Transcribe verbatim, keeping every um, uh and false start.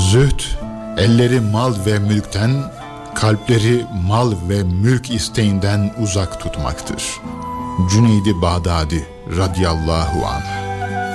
Zühd, elleri mal ve mülkten, kalpleri mal ve mülk isteğinden uzak tutmaktır. Cüneyd-i Bağdadi radıyallahu anh.